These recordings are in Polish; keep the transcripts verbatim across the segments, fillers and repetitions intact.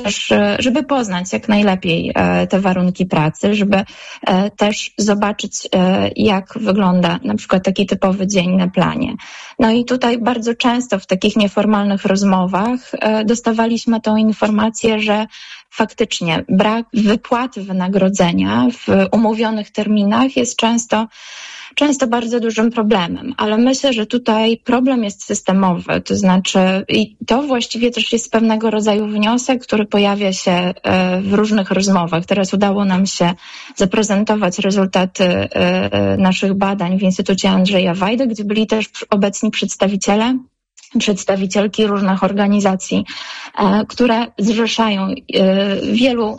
też, żeby poznać jak najlepiej te warunki pracy, żeby też zobaczyć, jak wygląda na przykład taki typowy dzień na planie. No i tutaj bardzo często w takich nieformalnych rozmowach dostawaliśmy tą informację, że faktycznie brak wypłaty wynagrodzenia w umówionych terminach jest często często bardzo dużym problemem, ale myślę, że tutaj problem jest systemowy, to znaczy i to właściwie też jest pewnego rodzaju wniosek, który pojawia się w różnych rozmowach. Teraz udało nam się zaprezentować rezultaty naszych badań w Instytucie Andrzeja Wajdy, gdzie byli też obecni przedstawiciele przedstawicielki różnych organizacji, które zrzeszają wielu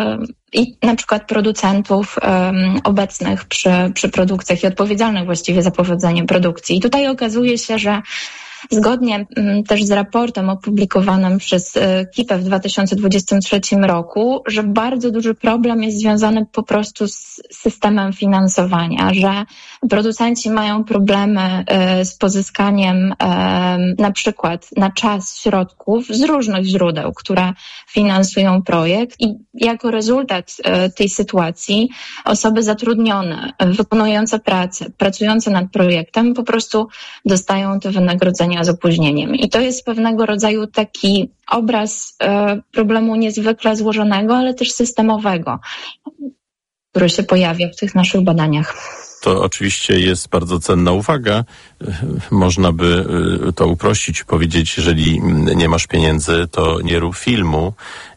i na przykład producentów obecnych przy, przy produkcjach i odpowiedzialnych właściwie za powodzenie produkcji. I tutaj okazuje się, że zgodnie też z raportem opublikowanym przez KIPE w dwa tysiące dwudziestym trzecim roku, że bardzo duży problem jest związany po prostu z systemem finansowania, że producenci mają problemy z pozyskaniem na przykład na czas środków z różnych źródeł, które finansują projekt i jako rezultat tej sytuacji osoby zatrudnione, wykonujące pracę, pracujące nad projektem po prostu dostają te wynagrodzenia z opóźnieniem. I to jest pewnego rodzaju taki obraz e, problemu niezwykle złożonego, ale też systemowego, który się pojawia w tych naszych badaniach. To oczywiście jest bardzo cenna uwaga. Można by to uprościć, powiedzieć, jeżeli nie masz pieniędzy, to nie rób filmu.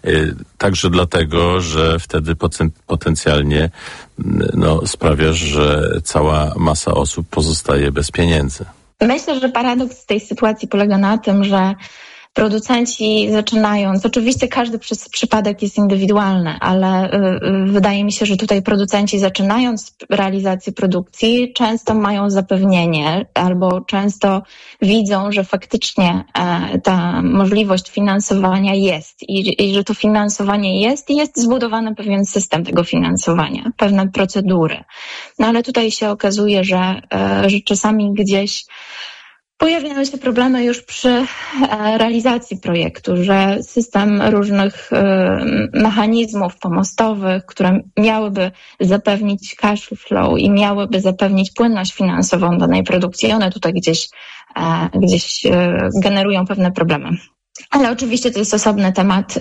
Także dlatego, że wtedy potencjalnie no, sprawiasz, że cała masa osób pozostaje bez pieniędzy. Myślę, że paradoks tej sytuacji polega na tym, że producenci zaczynając, oczywiście każdy przypadek jest indywidualny, ale wydaje mi się, że tutaj producenci zaczynając realizację produkcji często mają zapewnienie albo często widzą, że faktycznie ta możliwość finansowania jest i, i że to finansowanie jest i jest zbudowany pewien system tego finansowania, pewne procedury. No ale tutaj się okazuje, że, że czasami gdzieś pojawiają się problemy już przy realizacji projektu, że system różnych mechanizmów pomostowych, które miałyby zapewnić cash flow i miałyby zapewnić płynność finansową danej produkcji, one tutaj gdzieś, gdzieś generują pewne problemy. Ale oczywiście to jest osobny temat.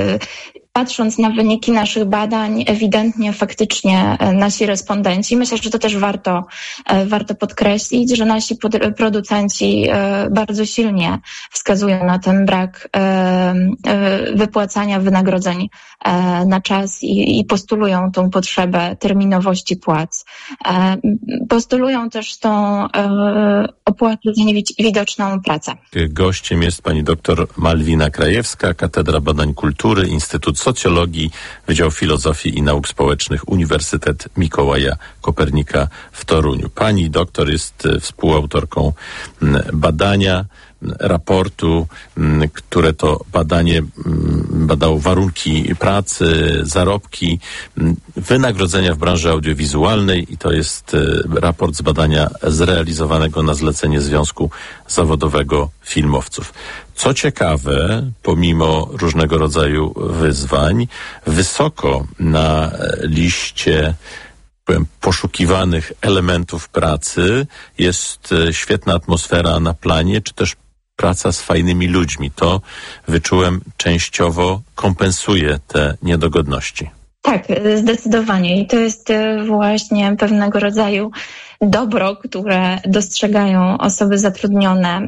Patrząc na wyniki naszych badań, ewidentnie faktycznie nasi respondenci, myślę, że to też warto, warto podkreślić, że nasi producenci bardzo silnie wskazują na ten brak wypłacania wynagrodzeń na czas i, i postulują tą potrzebę terminowości płac. Postulują też tą opłatę za niewidoczną pracę. Gościem jest pani doktor Malwina Krajewska, Katedra Badań Kultury, Instytut Socjologii, Wydział Filozofii i Nauk Społecznych, Uniwersytet Mikołaja Kopernika w Toruniu. Pani doktor jest współautorką badania, raportu, które to badanie badało warunki pracy, zarobki, wynagrodzenia w branży audiowizualnej i to jest raport z badania zrealizowanego na zlecenie Związku Zawodowego Filmowców. Co ciekawe, pomimo różnego rodzaju wyzwań, wysoko na liście poszukiwanych elementów pracy jest świetna atmosfera na planie, czy też praca z fajnymi ludźmi. To, wyczułem, częściowo kompensuje te niedogodności. Tak, zdecydowanie. I to jest właśnie pewnego rodzaju dobro, które dostrzegają osoby zatrudnione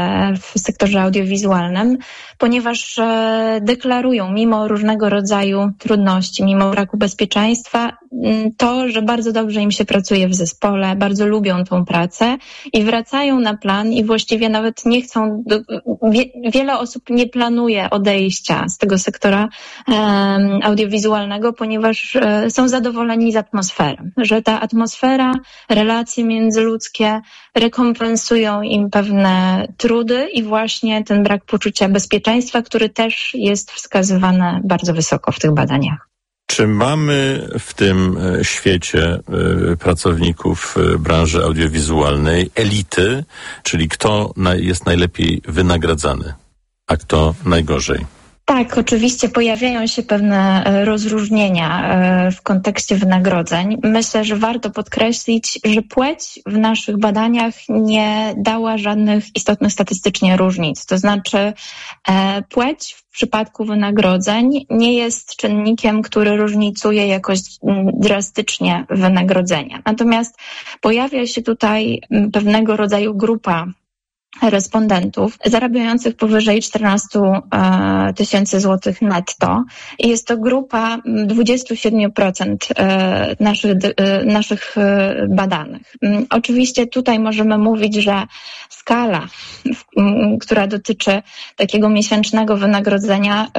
w sektorze audiowizualnym, ponieważ deklarują, mimo różnego rodzaju trudności, mimo braku bezpieczeństwa, to, że bardzo dobrze im się pracuje w zespole, bardzo lubią tą pracę i wracają na plan i właściwie nawet nie chcą, wie, wiele osób nie planuje odejścia z tego sektora um, audiowizualnego, ponieważ um, są zadowoleni z atmosfery, że ta atmosfera, relacje międzyludzkie rekompensują im pewne trudy i właśnie ten brak poczucia bezpieczeństwa, który też jest wskazywany bardzo wysoko w tych badaniach. Czy mamy w tym świecie pracowników branży audiowizualnej elity, czyli kto jest najlepiej wynagradzany, a kto najgorzej? Tak, oczywiście pojawiają się pewne rozróżnienia w kontekście wynagrodzeń. Myślę, że warto podkreślić, że płeć w naszych badaniach nie dała żadnych istotnych statystycznie różnic. To znaczy płeć w przypadku wynagrodzeń nie jest czynnikiem, który różnicuje jakoś drastycznie wynagrodzenia. Natomiast pojawia się tutaj pewnego rodzaju grupa respondentów zarabiających powyżej czternaście tysięcy złotych netto. I jest to grupa dwadzieścia siedem procent naszych, naszych badanych. Oczywiście tutaj możemy mówić, że skala, która dotyczy takiego miesięcznego wynagrodzenia,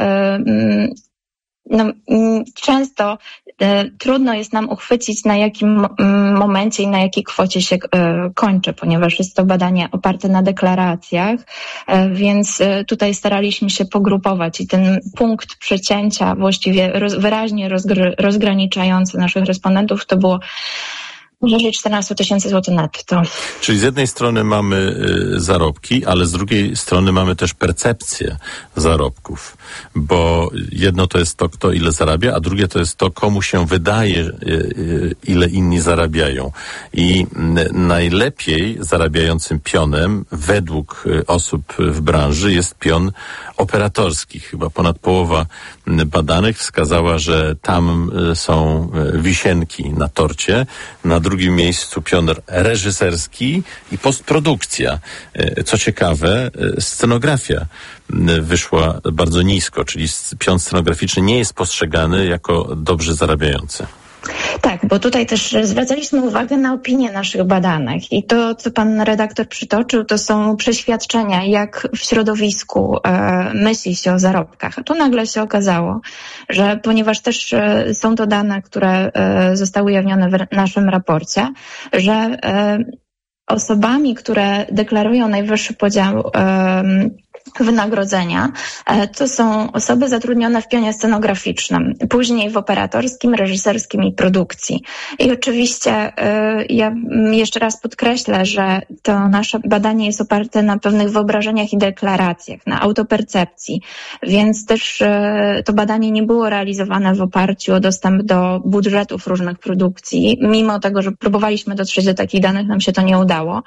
no, często e, trudno jest nam uchwycić, na jakim m- momencie i na jakiej kwocie się e, kończy, ponieważ jest to badanie oparte na deklaracjach, e, więc e, tutaj staraliśmy się pogrupować i ten punkt przecięcia właściwie roz, wyraźnie rozgr- rozgraniczający naszych respondentów to było powyżej czternaście tysięcy złotych netto. Czyli z jednej strony mamy y, zarobki, ale z drugiej strony mamy też percepcję zarobków, bo jedno to jest to, kto ile zarabia, a drugie to jest to, komu się wydaje, y, y, ile inni zarabiają. I y, najlepiej zarabiającym pionem według y, osób w branży jest pion operatorski. Chyba ponad połowa y, badanych wskazała, że tam y, są y, wisienki na torcie, na drugim miejscu pion reżyserski i postprodukcja. Co ciekawe, scenografia wyszła bardzo nisko, czyli pion scenograficzny nie jest postrzegany jako dobrze zarabiający. Tak, bo tutaj też zwracaliśmy uwagę na opinię naszych badanych i to, co pan redaktor przytoczył, to są przeświadczenia, jak w środowisku e, myśli się o zarobkach. A tu nagle się okazało, że ponieważ też e, są to dane, które e, zostały ujawnione w naszym raporcie, że e, osobami, które deklarują najwyższy podział e, wynagrodzenia, to są osoby zatrudnione w pionie scenograficznym, później w operatorskim, reżyserskim i produkcji. I oczywiście ja jeszcze raz podkreślę, że to nasze badanie jest oparte na pewnych wyobrażeniach i deklaracjach, na autopercepcji, więc też to badanie nie było realizowane w oparciu o dostęp do budżetów różnych produkcji, mimo tego, że próbowaliśmy dotrzeć do takich danych, nam się to nie udało.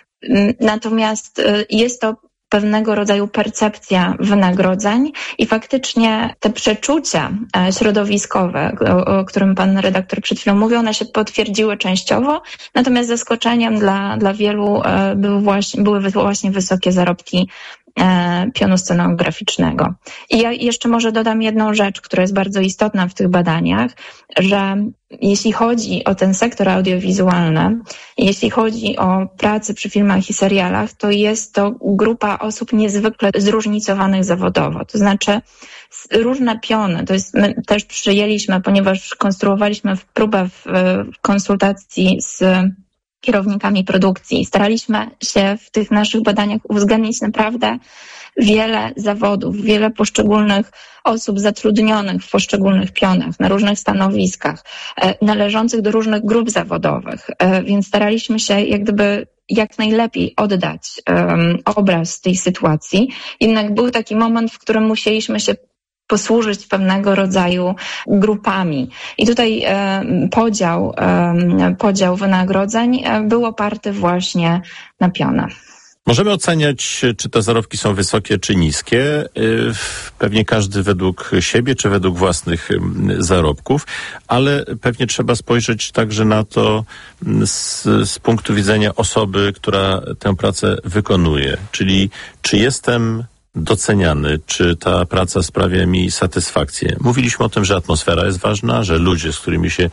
Natomiast jest to pewnego rodzaju percepcja wynagrodzeń i faktycznie te przeczucia środowiskowe, o, o którym pan redaktor przed chwilą mówił, one się potwierdziły częściowo, natomiast zaskoczeniem dla, dla wielu były właśnie, były właśnie wysokie zarobki pionu scenograficznego. I ja jeszcze może dodam jedną rzecz, która jest bardzo istotna w tych badaniach, że jeśli chodzi o ten sektor audiowizualny, jeśli chodzi o pracę przy filmach i serialach, to jest to grupa osób niezwykle zróżnicowanych zawodowo. To znaczy różne piony, to jest, my też przyjęliśmy, ponieważ konstruowaliśmy próbę w, w konsultacji z kierownikami produkcji. Staraliśmy się w tych naszych badaniach uwzględnić naprawdę wiele zawodów, wiele poszczególnych osób zatrudnionych w poszczególnych pionach, na różnych stanowiskach, należących do różnych grup zawodowych, więc staraliśmy się jak gdyby jak najlepiej oddać um, obraz tej sytuacji. Jednak był taki moment, w którym musieliśmy się posłużyć pewnego rodzaju grupami. I tutaj e, podział, e, podział wynagrodzeń e, był oparty właśnie na pionach. Możemy oceniać, czy te zarobki są wysokie, czy niskie. Pewnie każdy według siebie, czy według własnych zarobków, ale pewnie trzeba spojrzeć także na to z, z punktu widzenia osoby, która tę pracę wykonuje. Czyli czy jestem doceniany, czy ta praca sprawia mi satysfakcję. Mówiliśmy o tym, że atmosfera jest ważna, że ludzie, z którymi się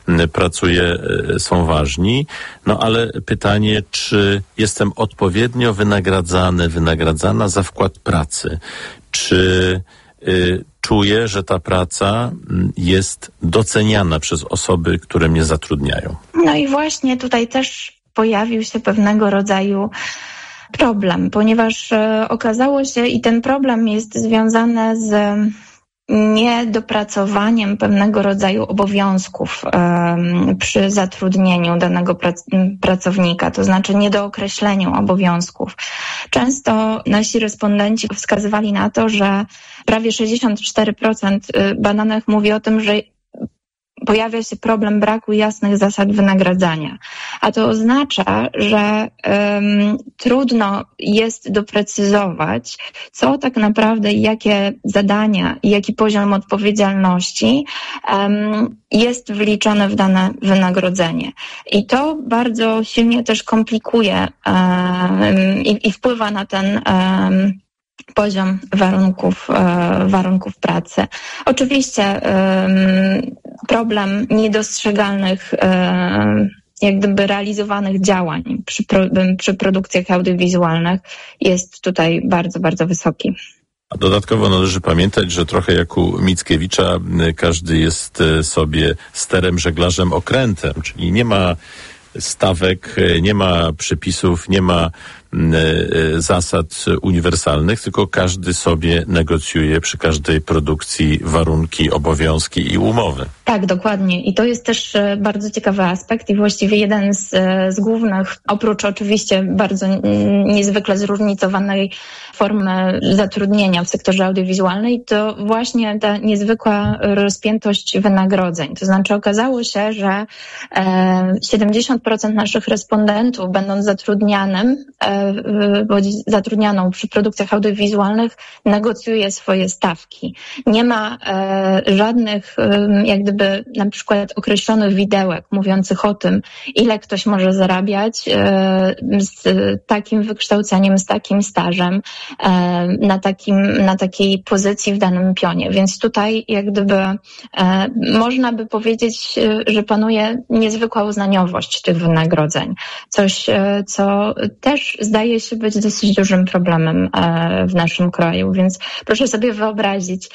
pracuje, są ważni, no ale pytanie, czy jestem odpowiednio wynagradzany, wynagradzana za wkład pracy, czy y, czuję, że ta praca jest doceniana przez osoby, które mnie zatrudniają. No i właśnie tutaj też pojawił się pewnego rodzaju problem, ponieważ e, okazało się, i ten problem jest związany z niedopracowaniem pewnego rodzaju obowiązków um, przy zatrudnieniu danego prac- pracownika, to znaczy niedookreśleniem obowiązków. Często nasi respondenci wskazywali na to, że prawie sześćdziesiąt cztery procent badanych mówi o tym, że pojawia się problem braku jasnych zasad wynagradzania. A to oznacza, że um, trudno jest doprecyzować, co tak naprawdę i jakie zadania i jaki poziom odpowiedzialności um, jest wliczone w dane wynagrodzenie. I to bardzo silnie też komplikuje um, i, i wpływa na ten um, poziom warunków, warunków pracy. Oczywiście problem niedostrzegalnych, jak gdyby realizowanych działań przy, przy produkcjach audiowizualnych jest tutaj bardzo, bardzo wysoki. A dodatkowo należy pamiętać, że trochę jak u Mickiewicza każdy jest sobie sterem, żeglarzem, okrętem, czyli nie ma stawek, nie ma przepisów, nie ma zasad uniwersalnych, tylko każdy sobie negocjuje przy każdej produkcji warunki, obowiązki i umowy. Tak, dokładnie. I to jest też bardzo ciekawy aspekt i właściwie jeden z, z głównych, oprócz oczywiście bardzo niezwykle zróżnicowanej formy zatrudnienia w sektorze audiowizualnej, to właśnie ta niezwykła rozpiętość wynagrodzeń. To znaczy okazało się, że siedemdziesiąt procent naszych respondentów, będąc zatrudnianym, bądź zatrudnianą przy produkcjach audiowizualnych, negocjuje swoje stawki. Nie ma e, żadnych e, jak gdyby na przykład określonych widełek mówiących o tym, ile ktoś może zarabiać e, z takim wykształceniem, z takim stażem e, na takim, na takiej pozycji w danym pionie. Więc tutaj jak gdyby e, można by powiedzieć, że panuje niezwykła uznaniowość tych wynagrodzeń. Coś, e, co też zdaje się być dosyć dużym problemem w naszym kraju, więc proszę sobie wyobrazić,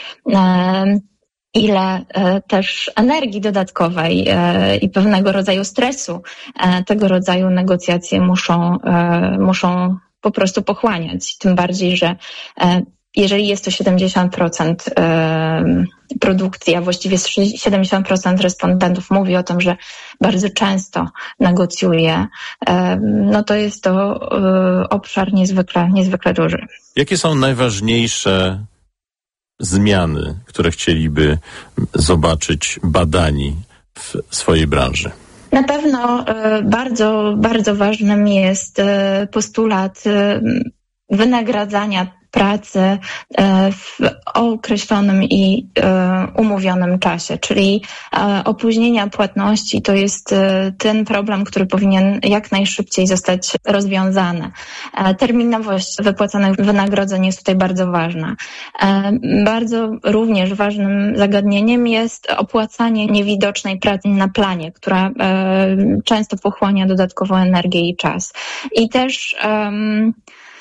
ile też energii dodatkowej i pewnego rodzaju stresu tego rodzaju negocjacje muszą, muszą po prostu pochłaniać. Tym bardziej, że jeżeli jest to siedemdziesiąt procent produkcji, a właściwie siedemdziesiąt procent respondentów mówi o tym, że bardzo często negocjuje, no to jest to obszar niezwykle, niezwykle duży. Jakie są najważniejsze zmiany, które chcieliby zobaczyć badani w swojej branży? Na pewno bardzo, bardzo ważnym jest postulat wynagradzania pracy w określonym i umówionym czasie, czyli opóźnienia płatności to jest ten problem, który powinien jak najszybciej zostać rozwiązany. Terminowość wypłacanych wynagrodzeń jest tutaj bardzo ważna. Bardzo również ważnym zagadnieniem jest opłacanie niewidocznej pracy na planie, która często pochłania dodatkową energię i czas. I też um,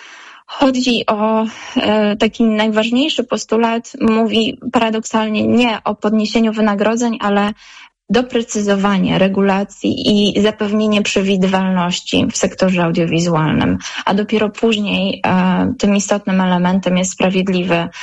chodzi o e, taki najważniejszy postulat, mówi paradoksalnie nie o podniesieniu wynagrodzeń, ale doprecyzowanie regulacji i zapewnienie przewidywalności w sektorze audiowizualnym. A dopiero później e, tym istotnym elementem jest sprawiedliwy e,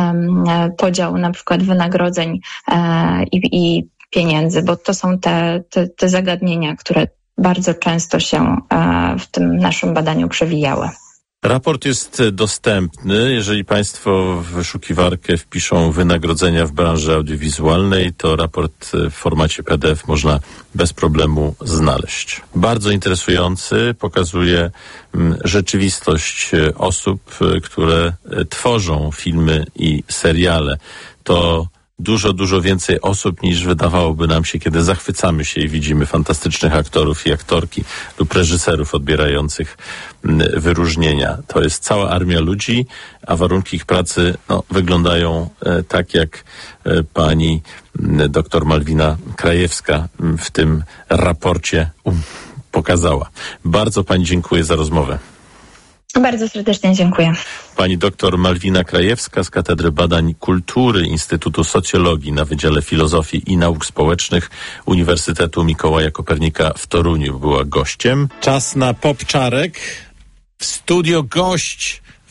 podział na przykład wynagrodzeń e, i, i pieniędzy, bo to są te, te, te zagadnienia, które bardzo często się e, w tym naszym badaniu przewijały. Raport jest dostępny. Jeżeli Państwo w wyszukiwarkę wpiszą wynagrodzenia w branży audiowizualnej, to raport w formacie P D F można bez problemu znaleźć. Bardzo interesujący, pokazuje rzeczywistość osób, które tworzą filmy i seriale. To dużo, dużo więcej osób niż wydawałoby nam się, kiedy zachwycamy się i widzimy fantastycznych aktorów i aktorki lub reżyserów odbierających wyróżnienia. To jest cała armia ludzi, a warunki ich pracy no, wyglądają e, tak, jak e, pani m, doktor Malwina Krajewska m, w tym raporcie um, pokazała. Bardzo pani dziękuję za rozmowę. Bardzo serdecznie dziękuję. Pani doktor Malwina Krajewska z Katedry Badań Kultury Instytutu Socjologii na Wydziale Filozofii i Nauk Społecznych Uniwersytetu Mikołaja Kopernika w Toruniu była gościem. Czas na popczarek. W studio gość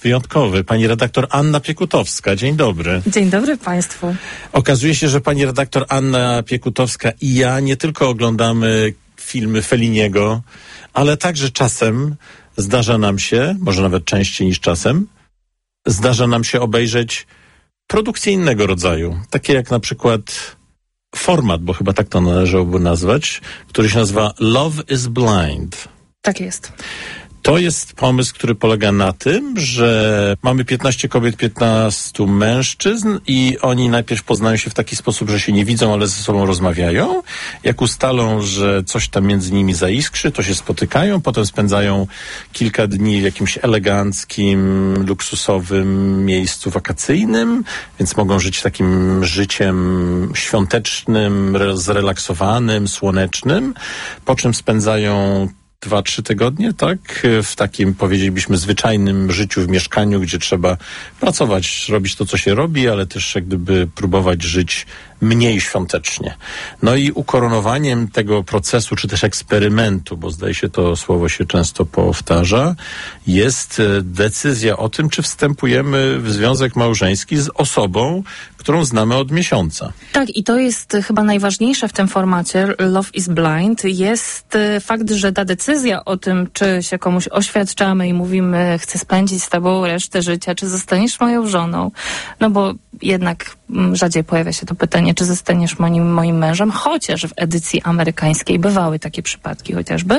wyjątkowy. Pani redaktor Anna Piekutowska. Dzień dobry. Dzień dobry Państwu. Okazuje się, że pani redaktor Anna Piekutowska i ja nie tylko oglądamy filmy Felliniego, ale także czasem zdarza nam się, może nawet częściej niż czasem, zdarza nam się obejrzeć produkcje innego rodzaju. Takie jak na przykład format, bo chyba tak to należałoby nazwać, który się nazywa Love is Blind. Tak jest. To jest pomysł, który polega na tym, że mamy piętnaście kobiet, piętnastu mężczyzn i oni najpierw poznają się w taki sposób, że się nie widzą, ale ze sobą rozmawiają. Jak ustalą, że coś tam między nimi zaiskrzy, to się spotykają, potem spędzają kilka dni w jakimś eleganckim, luksusowym miejscu wakacyjnym, więc mogą żyć takim życiem świątecznym, zrelaksowanym, słonecznym, po czym spędzają dwa, trzy tygodnie, tak? W takim, powiedzielibyśmy, zwyczajnym życiu w mieszkaniu, gdzie trzeba pracować, robić to, co się robi, ale też jak gdyby próbować żyć mniej świątecznie. No i ukoronowaniem tego procesu, czy też eksperymentu, bo zdaje się to słowo się często powtarza, jest decyzja o tym, czy wstępujemy w związek małżeński z osobą, którą znamy od miesiąca. Tak, i to jest chyba najważniejsze w tym formacie Love is Blind, jest fakt, że ta decyzja o tym, czy się komuś oświadczamy i mówimy, chcę spędzić z tobą resztę życia, czy zostaniesz moją żoną, no bo jednak rzadziej pojawia się to pytanie, czy zostaniesz moim, moim mężem, chociaż w edycji amerykańskiej bywały takie przypadki chociażby.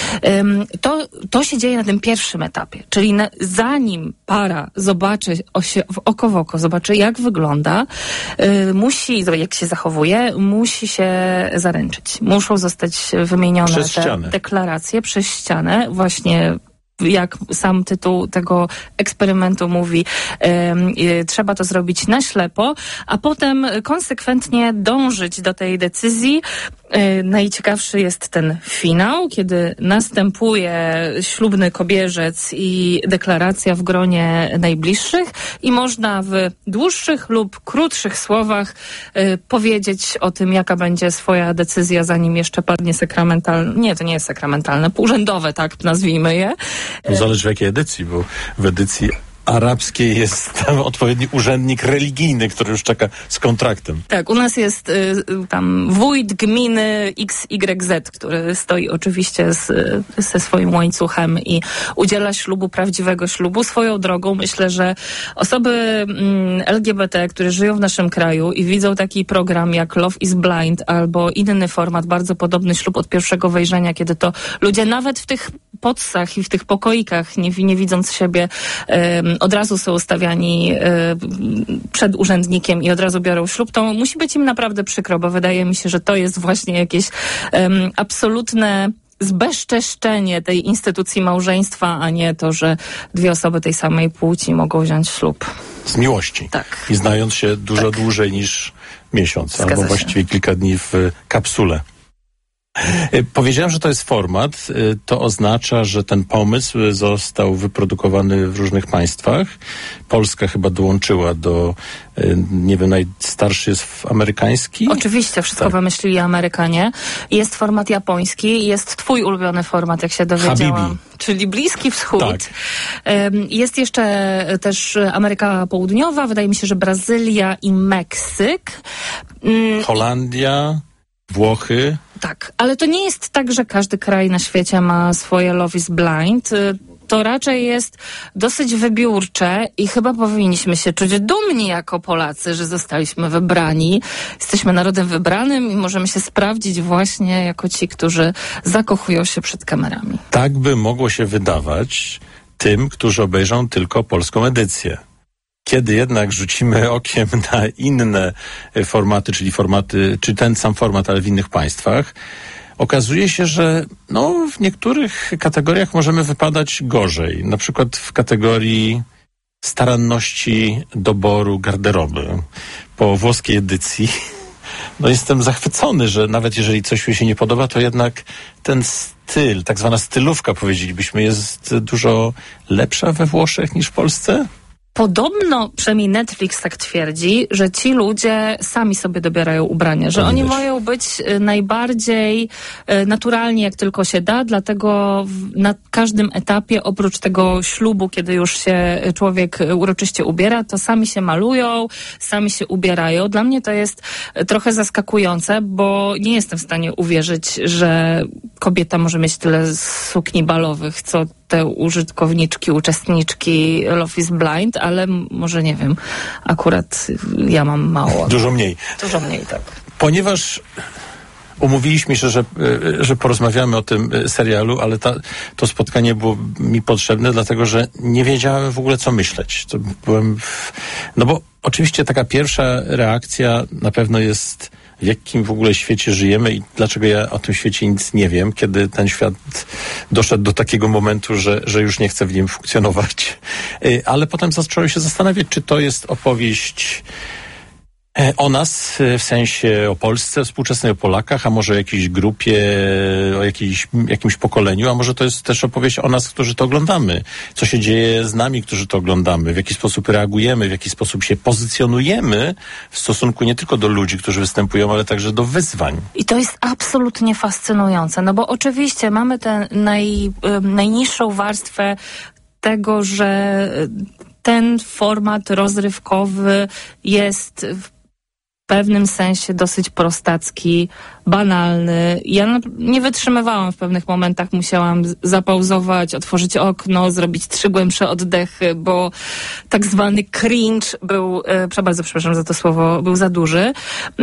To, to się dzieje na tym pierwszym etapie, czyli na, zanim para zobaczy osie, w oko w oko, zobaczy jak wygląda, y, musi, jak się zachowuje, musi się zaręczyć. Muszą zostać wymienione przez te ścianę. deklaracje przez ścianę, właśnie jak sam tytuł tego eksperymentu mówi, yy, trzeba to zrobić na ślepo, a potem konsekwentnie dążyć do tej decyzji. Yy, najciekawszy jest ten finał, kiedy następuje ślubny kobierzec i deklaracja w gronie najbliższych i można w dłuższych lub krótszych słowach yy, powiedzieć o tym, jaka będzie swoja decyzja, zanim jeszcze padnie sakramentalne, nie, to nie jest sakramentalne, urzędowe, tak nazwijmy je. Zależy w jakiej edycji, bo w edycji arabskiej jest tam odpowiedni urzędnik religijny, który już czeka z kontraktem. Tak, u nas jest y, tam wójt gminy X Y Z, który stoi oczywiście z, ze swoim łańcuchem i udziela ślubu, prawdziwego ślubu. Swoją drogą myślę, że osoby mm, L G B T, które żyją w naszym kraju i widzą taki program jak Love is Blind albo inny format, bardzo podobny Ślub od pierwszego wejrzenia, kiedy to ludzie nawet w tych podsach i w tych pokoikach, nie, nie widząc siebie, y, od razu są ustawiani y, przed urzędnikiem i od razu biorą ślub, to musi być im naprawdę przykro, bo wydaje mi się, że to jest właśnie jakieś um, absolutne zbezczeszczenie tej instytucji małżeństwa, a nie to, że dwie osoby tej samej płci mogą wziąć ślub. Z miłości. Tak. I znając się dużo tak. dłużej niż miesiąc, Zgadza albo się. właściwie kilka dni w kapsule. Powiedziałem, że to jest format. To oznacza, że ten pomysł został wyprodukowany w różnych państwach. Polska chyba dołączyła do, nie wiem, najstarszy jest amerykański? Oczywiście, wszystko tak. wymyślili Amerykanie. Jest format japoński, jest twój ulubiony format, jak się dowiedziałam. Habibi. Czyli Bliski Wschód. Tak. Jest jeszcze też Ameryka Południowa, wydaje mi się, że Brazylia i Meksyk. Holandia, Włochy. Tak, ale to nie jest tak, że każdy kraj na świecie ma swoje Love is Blind. To raczej jest dosyć wybiórcze i chyba powinniśmy się czuć dumni jako Polacy, że zostaliśmy wybrani. Jesteśmy narodem wybranym i możemy się sprawdzić właśnie jako ci, którzy zakochują się przed kamerami. Tak by mogło się wydawać tym, którzy obejrzą tylko polską edycję. Kiedy jednak rzucimy okiem na inne formaty, czyli formaty, czy ten sam format, ale w innych państwach, okazuje się, że no, w niektórych kategoriach możemy wypadać gorzej. Na przykład w kategorii staranności doboru garderoby. Po włoskiej edycji no, jestem zachwycony, że nawet jeżeli coś mi się nie podoba, to jednak ten styl, tak zwana stylówka, powiedzielibyśmy, jest dużo lepsza we Włoszech niż w Polsce. Podobno, przynajmniej Netflix tak twierdzi, że ci ludzie sami sobie dobierają ubrania, że oni mają być najbardziej naturalni, jak tylko się da, dlatego na każdym etapie, oprócz tego ślubu, kiedy już się człowiek uroczyście ubiera, to sami się malują, sami się ubierają. Dla mnie to jest trochę zaskakujące, bo nie jestem w stanie uwierzyć, że kobieta może mieć tyle sukni balowych, co te użytkowniczki, uczestniczki Love is Blind, ale może nie wiem, akurat ja mam mało. Dużo mniej. Dużo mniej, tak. Ponieważ umówiliśmy się, że, że porozmawiamy o tym serialu, ale ta, to spotkanie było mi potrzebne, dlatego że nie wiedziałem w ogóle, co myśleć. To byłem w... No bo oczywiście taka pierwsza reakcja na pewno jest, w jakim w ogóle świecie żyjemy i dlaczego ja o tym świecie nic nie wiem, kiedy ten świat doszedł do takiego momentu, że, że już nie chcę w nim funkcjonować. Ale potem zacząłem się zastanawiać, czy to jest opowieść o nas, w sensie o Polsce współczesnej, o Polakach, a może o jakiejś grupie, o jakiejś, jakimś pokoleniu, a może to jest też opowieść o nas, którzy to oglądamy. Co się dzieje z nami, którzy to oglądamy, w jaki sposób reagujemy, w jaki sposób się pozycjonujemy w stosunku nie tylko do ludzi, którzy występują, ale także do wyzwań. I to jest absolutnie fascynujące, no bo oczywiście mamy tę naj, najniższą warstwę tego, że ten format rozrywkowy jest w w pewnym sensie dosyć prostacki, banalny. Ja nie wytrzymywałam w pewnych momentach, musiałam zapauzować, otworzyć okno, zrobić trzy głębsze oddechy, bo tak zwany cringe był, e, bardzo przepraszam za to słowo, był za duży.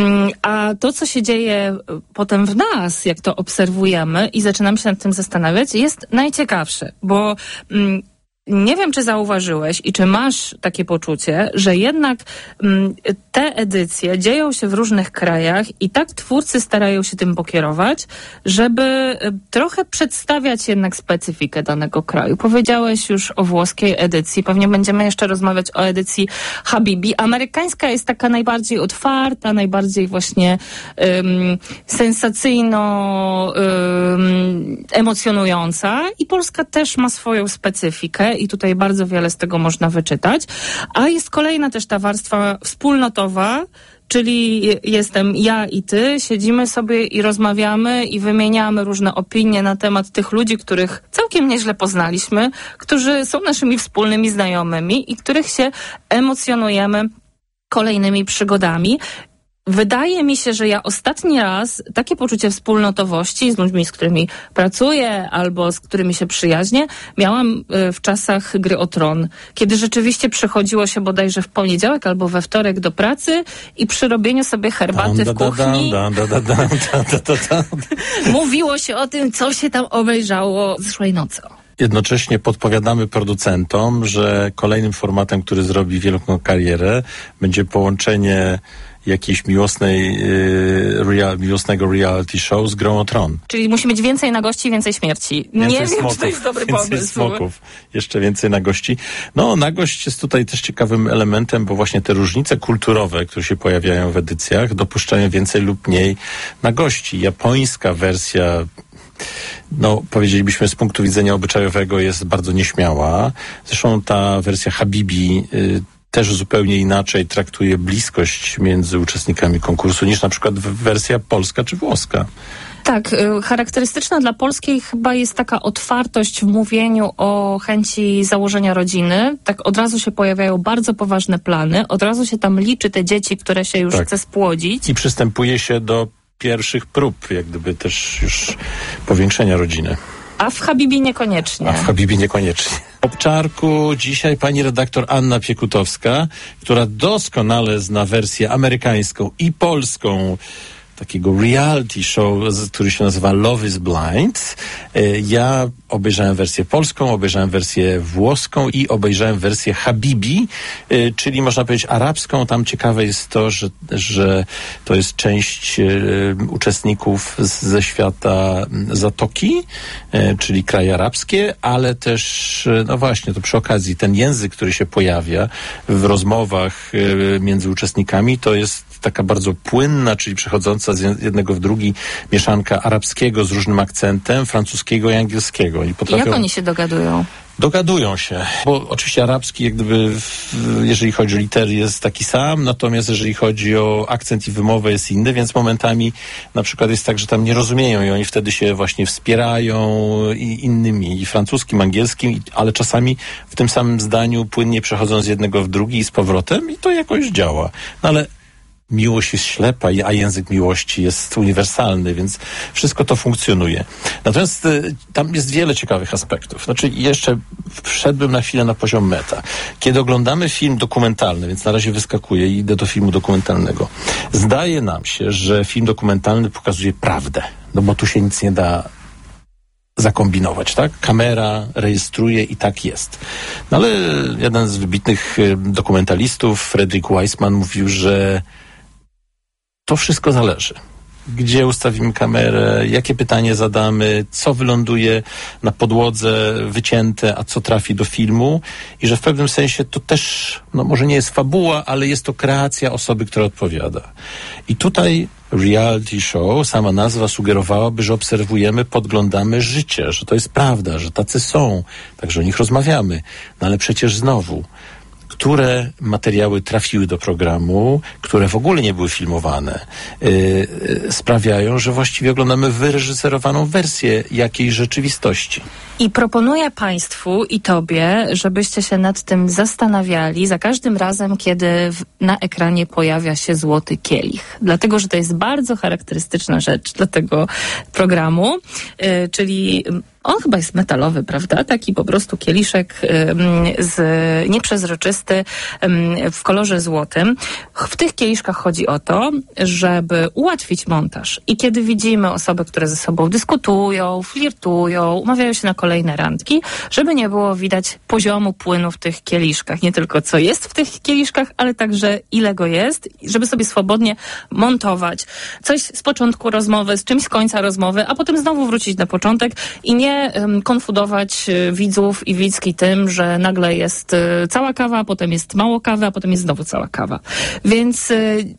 A to, co się dzieje potem w nas, jak to obserwujemy i zaczynamy się nad tym zastanawiać, jest najciekawsze, bo mm, nie wiem, czy zauważyłeś i czy masz takie poczucie, że jednak m, te edycje dzieją się w różnych krajach i tak twórcy starają się tym pokierować, żeby m, trochę przedstawiać jednak specyfikę danego kraju. Powiedziałeś już o włoskiej edycji, pewnie będziemy jeszcze rozmawiać o edycji Habibi. Amerykańska jest taka najbardziej otwarta, najbardziej właśnie um, sensacyjno um, emocjonująca i Polska też ma swoją specyfikę i tutaj bardzo wiele z tego można wyczytać. A jest kolejna też ta warstwa wspólnotowa, czyli jestem ja i ty, siedzimy sobie i rozmawiamy i wymieniamy różne opinie na temat tych ludzi, których całkiem nieźle poznaliśmy, którzy są naszymi wspólnymi znajomymi i których się emocjonujemy kolejnymi przygodami. Wydaje mi się, że ja ostatni raz takie poczucie wspólnotowości z ludźmi, z którymi pracuję albo z którymi się przyjaźnię, miałam w czasach Gry o Tron, kiedy rzeczywiście przychodziło się bodajże w poniedziałek albo we wtorek do pracy i przy robieniu sobie herbaty w kuchni mówiło się o tym, co się tam obejrzało zeszłej nocy. Jednocześnie podpowiadamy producentom, że kolejnym formatem, który zrobi wielką karierę, będzie połączenie jakiejś miłosnej, yy, real, miłosnego reality show z Grą o Tron. Czyli musi mieć więcej na gości, więcej śmierci. Więcej nie smoków, wiem, czy to jest dobry więcej pomysł. Smoków, jeszcze więcej nagości. No, nagość jest tutaj też ciekawym elementem, bo właśnie te różnice kulturowe, które się pojawiają w edycjach, dopuszczają więcej lub mniej nagości. Japońska wersja, no powiedzielibyśmy z punktu widzenia obyczajowego, jest bardzo nieśmiała. Zresztą ta wersja Habibi y, też zupełnie inaczej traktuje bliskość między uczestnikami konkursu niż na przykład wersja polska czy włoska. Tak, charakterystyczna dla polskiej chyba jest taka otwartość w mówieniu o chęci założenia rodziny. Tak od razu się pojawiają bardzo poważne plany, od razu się tam liczy te dzieci, które się już tak chce spłodzić. I przystępuje się do pierwszych prób, jak gdyby też już powiększenia rodziny. A w Habibi niekoniecznie. A w Habibi niekoniecznie. W Obczarku dzisiaj pani redaktor Anna Piekutowska, która doskonale zna wersję amerykańską i polską takiego reality show, który się nazywa Love is Blind. Ja obejrzałem wersję polską, obejrzałem wersję włoską i obejrzałem wersję Habibi, czyli można powiedzieć arabską. Tam ciekawe jest to, że, że to jest część uczestników z, ze świata Zatoki, czyli kraje arabskie, ale też, no właśnie, to przy okazji ten język, który się pojawia w rozmowach między uczestnikami, to jest taka bardzo płynna, czyli przechodząca z jednego w drugi mieszanka arabskiego z różnym akcentem, francuskiego i angielskiego. I potrafią... Jak oni się dogadują? Dogadują się, bo oczywiście arabski, jak gdyby, jeżeli chodzi o litery, jest taki sam, natomiast jeżeli chodzi o akcent i wymowę, jest inny, więc momentami na przykład jest tak, że tam nie rozumieją i oni wtedy się właśnie wspierają i innymi, i francuskim, angielskim, ale czasami w tym samym zdaniu płynnie przechodzą z jednego w drugi i z powrotem i to jakoś działa. No ale miłość jest ślepa, a język miłości jest uniwersalny, więc wszystko to funkcjonuje. Natomiast y, tam jest wiele ciekawych aspektów. Znaczy jeszcze wszedłbym na chwilę na poziom meta. Kiedy oglądamy film dokumentalny, więc na razie wyskakuję i idę do filmu dokumentalnego, zdaje nam się, że film dokumentalny pokazuje prawdę, no bo tu się nic nie da zakombinować, tak? Kamera rejestruje i tak jest. No ale jeden z wybitnych y, dokumentalistów, Frederick Wiseman, mówił, że to wszystko zależy. Gdzie ustawimy kamerę, jakie pytanie zadamy, co wyląduje na podłodze wycięte, a co trafi do filmu i że w pewnym sensie to też, no może nie jest fabuła, ale jest to kreacja osoby, która odpowiada. I tutaj reality show, sama nazwa sugerowałaby, że obserwujemy, podglądamy życie, że to jest prawda, że tacy są, także o nich rozmawiamy. No ale przecież znowu, które materiały trafiły do programu, które w ogóle nie były filmowane, yy, yy, sprawiają, że właściwie oglądamy wyreżyserowaną wersję jakiejś rzeczywistości. I proponuję Państwu i Tobie, żebyście się nad tym zastanawiali za każdym razem, kiedy w, na ekranie pojawia się złoty kielich. Dlatego, że to jest bardzo charakterystyczna rzecz dla tego programu, yy, czyli on chyba jest metalowy, prawda? Taki po prostu kieliszek z, nieprzezroczysty w kolorze złotym. W tych kieliszkach chodzi o to, żeby ułatwić montaż. I kiedy widzimy osoby, które ze sobą dyskutują, flirtują, umawiają się na kolejne randki, żeby nie było widać poziomu płynu w tych kieliszkach. Nie tylko co jest w tych kieliszkach, ale także ile go jest, żeby sobie swobodnie montować coś z początku rozmowy, z czymś z końca rozmowy, a potem znowu wrócić na początek i nie konfudować widzów i widzki tym, że nagle jest cała kawa, potem jest mało kawy, a potem jest znowu cała kawa. Więc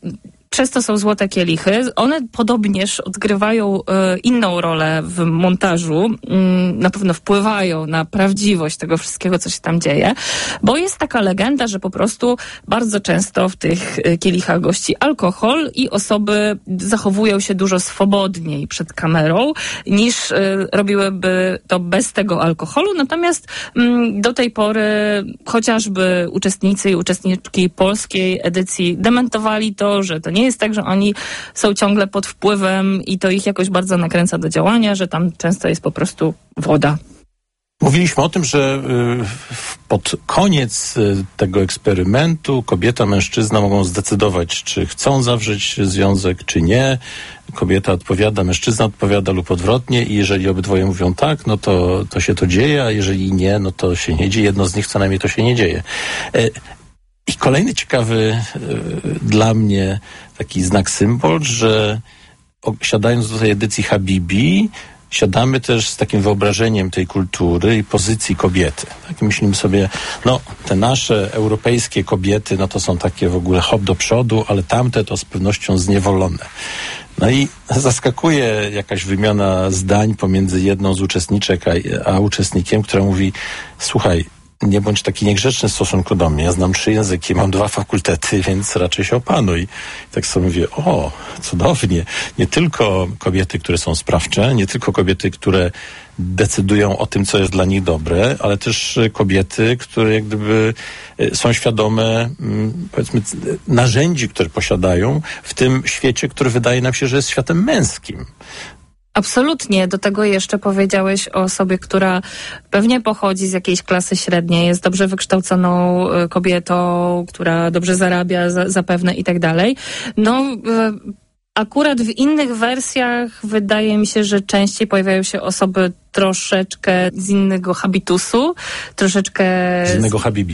przez to są złote kielichy. One podobnież odgrywają e, inną rolę w montażu. Mm, na pewno wpływają na prawdziwość tego wszystkiego, co się tam dzieje, bo jest taka legenda, że po prostu bardzo często w tych e, kielichach gości alkohol i osoby zachowują się dużo swobodniej przed kamerą, niż e, robiłyby to bez tego alkoholu. Natomiast mm, do tej pory chociażby uczestnicy i uczestniczki polskiej edycji dementowali to, że to nie jest tak, że oni są ciągle pod wpływem i to ich jakoś bardzo nakręca do działania, że tam często jest po prostu woda. Mówiliśmy o tym, że pod koniec tego eksperymentu kobieta, mężczyzna mogą zdecydować, czy chcą zawrzeć związek, czy nie. Kobieta odpowiada, mężczyzna odpowiada lub odwrotnie i jeżeli obydwoje mówią tak, no to, to się to dzieje, a jeżeli nie, no to się nie dzieje. Jedno z nich co najmniej to się nie dzieje. I kolejny ciekawy y, dla mnie taki znak, symbol, że o, siadając do tej edycji Habibi, siadamy też z takim wyobrażeniem tej kultury i pozycji kobiety. Tak? Myślimy sobie, no te nasze europejskie kobiety, no to są takie w ogóle hop do przodu, ale tamte to z pewnością zniewolone. No i zaskakuje jakaś wymiana zdań pomiędzy jedną z uczestniczek a, a uczestnikiem, która mówi, słuchaj, nie bądź taki niegrzeczny w stosunku do mnie. Ja znam trzy języki, mam dwa fakultety, więc raczej się opanuj. I tak sobie mówię, o, cudownie. Nie tylko kobiety, które są sprawcze, nie tylko kobiety, które decydują o tym, co jest dla nich dobre, ale też kobiety, które jak gdyby są świadome, powiedzmy, narzędzi, które posiadają w tym świecie, który wydaje nam się, że jest światem męskim. Absolutnie. Do tego jeszcze powiedziałeś o osobie, która pewnie pochodzi z jakiejś klasy średniej, jest dobrze wykształconą kobietą, która dobrze zarabia za, zapewne i tak dalej. No, akurat w innych wersjach wydaje mi się, że częściej pojawiają się osoby troszeczkę z innego habitusu, troszeczkę... Z innego Habibi.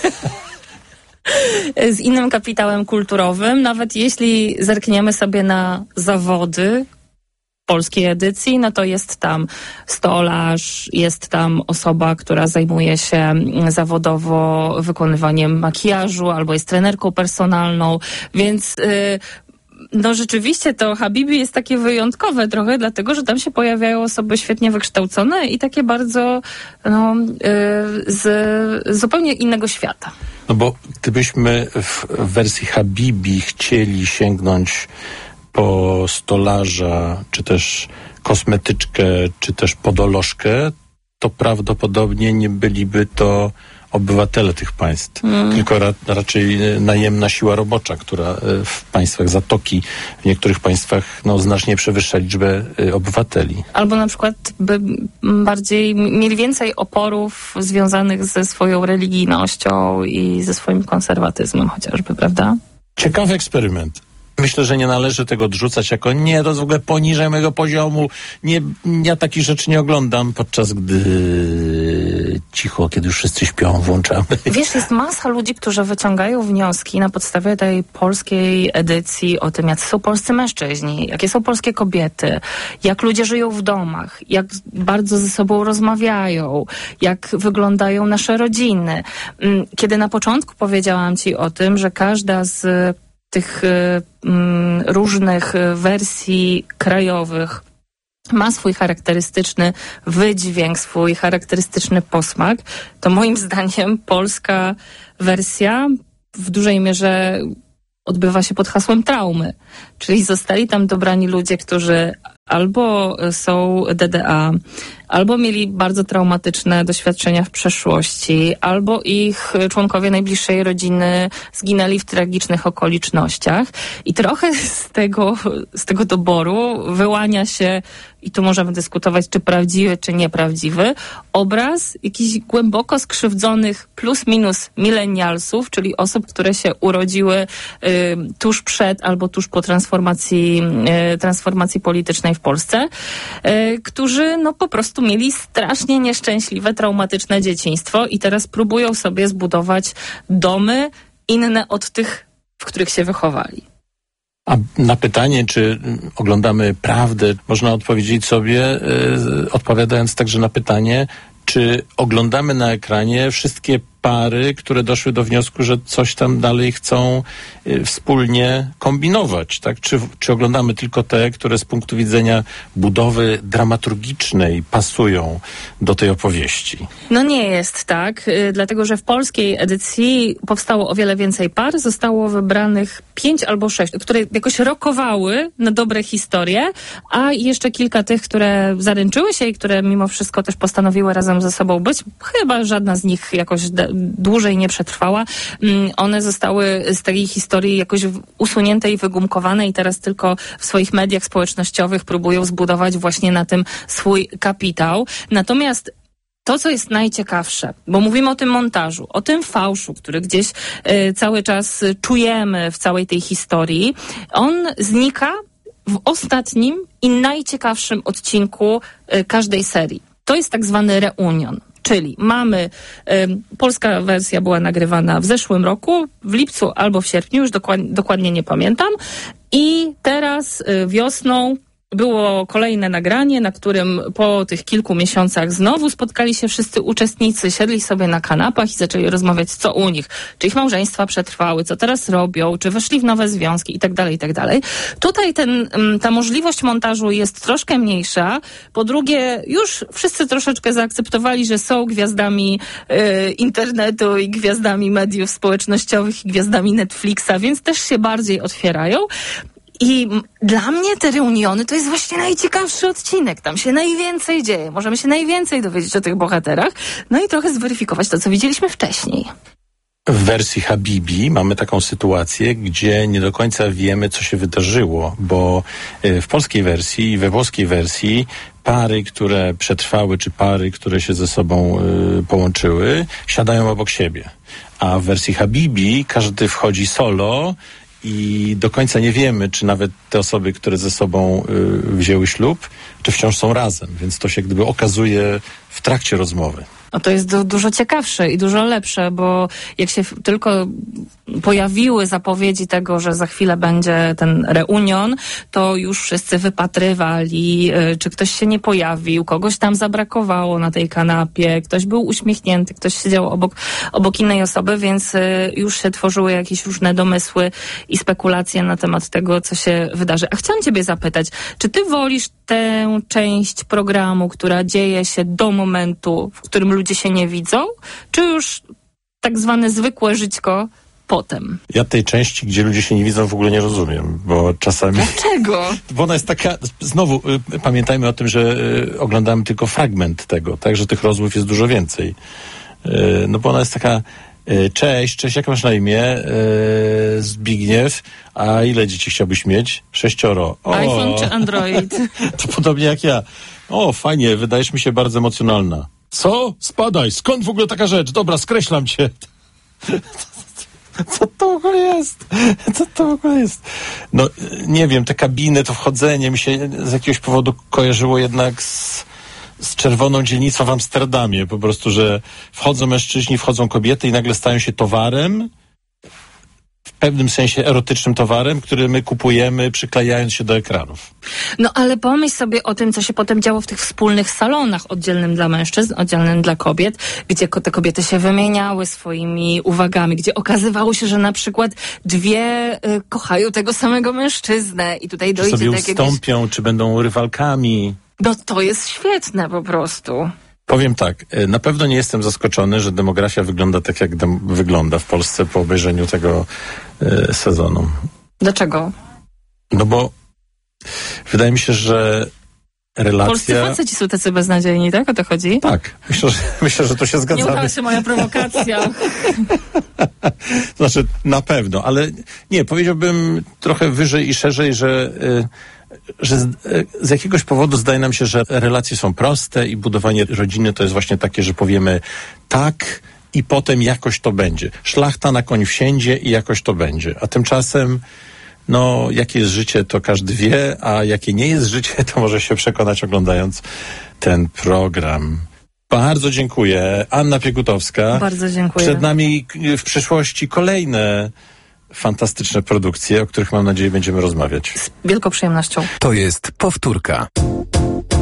Z innym kapitałem kulturowym. Nawet jeśli zerkniemy sobie na zawody polskiej edycji, no to jest tam stolarz, jest tam osoba, która zajmuje się zawodowo wykonywaniem makijażu albo jest trenerką personalną, więc yy, no rzeczywiście to Habibi jest takie wyjątkowe trochę, dlatego, że tam się pojawiają osoby świetnie wykształcone i takie bardzo no, z zupełnie innego świata. No bo gdybyśmy w wersji Habibi chcieli sięgnąć po stolarza, czy też kosmetyczkę, czy też podolożkę, to prawdopodobnie nie byliby to obywatele tych państw, mm. tylko ra, raczej najemna siła robocza, która w państwach Zatoki, w niektórych państwach no, znacznie przewyższa liczbę obywateli. Albo na przykład by bardziej mieli więcej oporów związanych ze swoją religijnością i ze swoim konserwatyzmem chociażby, prawda? Ciekawy eksperyment. Myślę, że nie należy tego odrzucać jako nie, to jest w ogóle poniżej mojego poziomu. Nie, ja takich rzeczy nie oglądam, podczas gdy cicho, kiedy już wszyscy śpią, włączamy. Wiesz, jest masa ludzi, którzy wyciągają wnioski na podstawie tej polskiej edycji o tym, jak są polscy mężczyźni, jakie są polskie kobiety, jak ludzie żyją w domach, jak bardzo ze sobą rozmawiają, jak wyglądają nasze rodziny. Kiedy na początku powiedziałam ci o tym, że każda z tych mm, różnych wersji krajowych ma swój charakterystyczny wydźwięk, swój charakterystyczny posmak, to moim zdaniem polska wersja w dużej mierze odbywa się pod hasłem traumy. Czyli zostali tam dobrani ludzie, którzy albo są D D A, albo mieli bardzo traumatyczne doświadczenia w przeszłości, albo ich członkowie najbliższej rodziny zginęli w tragicznych okolicznościach. I trochę z tego, z tego doboru wyłania się, i tu możemy dyskutować, czy prawdziwy, czy nieprawdziwy, obraz jakichś głęboko skrzywdzonych plus minus milenialsów, czyli osób, które się urodziły y, tuż przed albo tuż po transformacji, y, transformacji politycznej w Polsce, y, którzy no po prostu mieli strasznie nieszczęśliwe, traumatyczne dzieciństwo i teraz próbują sobie zbudować domy inne od tych, w których się wychowali. A na pytanie, czy oglądamy prawdę, można odpowiedzieć sobie, yy, odpowiadając także na pytanie, czy oglądamy na ekranie wszystkie pary, które doszły do wniosku, że coś tam dalej chcą y, wspólnie kombinować, tak? Czy, czy oglądamy tylko te, które z punktu widzenia budowy dramaturgicznej pasują do tej opowieści? No nie jest tak, y, dlatego że w polskiej edycji powstało o wiele więcej par, zostało wybranych pięć albo sześć, które jakoś rokowały na dobre historie, a jeszcze kilka tych, które zaręczyły się i które mimo wszystko też postanowiły razem ze sobą być. Chyba żadna z nich jakoś de- dłużej nie przetrwała. One zostały z tej historii jakoś usunięte i wygumkowane i teraz tylko w swoich mediach społecznościowych próbują zbudować właśnie na tym swój kapitał. Natomiast to, co jest najciekawsze, bo mówimy o tym montażu, o tym fałszu, który gdzieś y, cały czas czujemy w całej tej historii, on znika w ostatnim i najciekawszym odcinku y, każdej serii. To jest tak zwany reunion. Czyli mamy, y, polska wersja była nagrywana w zeszłym roku, w lipcu albo w sierpniu, już dokładnie, dokładnie nie pamiętam. I teraz y, wiosną było kolejne nagranie, na którym po tych kilku miesiącach znowu spotkali się wszyscy uczestnicy, siedli sobie na kanapach i zaczęli rozmawiać, co u nich, czy ich małżeństwa przetrwały, co teraz robią, czy weszli w nowe związki i tak dalej, i tak dalej. Tutaj ten, ta możliwość montażu jest troszkę mniejsza. Po drugie, już wszyscy troszeczkę zaakceptowali, że są gwiazdami y, internetu i gwiazdami mediów społecznościowych i gwiazdami Netflixa, więc też się bardziej otwierają. I dla mnie te reuniony to jest właśnie najciekawszy odcinek. Tam się najwięcej dzieje. Możemy się najwięcej dowiedzieć o tych bohaterach. No i trochę zweryfikować to, co widzieliśmy wcześniej. W wersji Habibi mamy taką sytuację, gdzie nie do końca wiemy, co się wydarzyło, bo w polskiej wersji i we włoskiej wersji pary, które przetrwały, czy pary, które się ze sobą y, połączyły, siadają obok siebie. A w wersji Habibi każdy wchodzi solo i do końca nie wiemy, czy nawet te osoby, które ze sobą y, wzięły ślub, czy wciąż są razem. Więc to się gdyby okazuje w trakcie rozmowy. No to jest du- dużo ciekawsze i dużo lepsze, bo jak się f- tylko pojawiły zapowiedzi tego, że za chwilę będzie ten reunion, to już wszyscy wypatrywali, y, czy ktoś się nie pojawił, kogoś tam zabrakowało na tej kanapie, ktoś był uśmiechnięty, ktoś siedział obok, obok innej osoby, więc y, już się tworzyły jakieś różne domysły i spekulacje na temat tego, co się wydarzy. A chciałam ciebie zapytać, czy ty wolisz tę część programu, która dzieje się do momentu, w którym ludzie się nie widzą, czy już tak zwane zwykłe żyćko potem? Ja tej części, gdzie ludzie się nie widzą, w ogóle nie rozumiem, bo czasami... Dlaczego? Bo ona jest taka... Znowu, y, pamiętajmy o tym, że y, oglądamy tylko fragment tego, tak, że tych rozmów jest dużo więcej. Y, no bo ona jest taka... Y, cześć, cześć, jak masz na imię? Y, Zbigniew. A ile dzieci chciałbyś mieć? Sześcioro. O, iPhone czy Android? To podobnie jak ja. O, fajnie, wydajesz mi się bardzo emocjonalna. Co? Spadaj, skąd w ogóle taka rzecz? Dobra, skreślam cię. Co to w ogóle jest? Co to w ogóle jest? No, nie wiem, te kabiny, to wchodzenie mi się z jakiegoś powodu kojarzyło jednak z, z czerwoną dzielnicą w Amsterdamie. Po prostu, że wchodzą mężczyźni, wchodzą kobiety i nagle stają się towarem, w pewnym sensie erotycznym towarem, który my kupujemy, przyklejając się do ekranów. No ale pomyśl sobie o tym, co się potem działo w tych wspólnych salonach oddzielnym dla mężczyzn, oddzielnym dla kobiet, gdzie ko- te kobiety się wymieniały swoimi uwagami, gdzie okazywało się, że na przykład dwie y, kochają tego samego mężczyznę i tutaj Czy dojdzie sobie do jakiegoś... ustąpią, czy będą rywalkami. No to jest świetne po prostu. Powiem tak, na pewno nie jestem zaskoczony, że demografia wygląda tak, jak dem- wygląda w Polsce po obejrzeniu tego y, sezonu. Dlaczego? No bo wydaje mi się, że relacja... Polscy faceci są tacy beznadziejni, tak? O to chodzi? Tak, myślę, że, myślę, że to się Nie zgadzamy. udała się moja prowokacja. Znaczy, na pewno, ale nie, powiedziałbym trochę wyżej i szerzej, że... Y, że z, z jakiegoś powodu zdaje nam się, że relacje są proste i budowanie rodziny to jest właśnie takie, że powiemy tak i potem jakoś to będzie. Szlachta na koń wsiędzie i jakoś to będzie. A tymczasem, no, jakie jest życie, to każdy wie, a jakie nie jest życie, to może się przekonać oglądając ten program. Bardzo dziękuję. Anna Piekutowska. Bardzo dziękuję. Przed nami w przyszłości kolejne fantastyczne produkcje, o których mam nadzieję będziemy rozmawiać. Z wielką przyjemnością. To jest powtórka.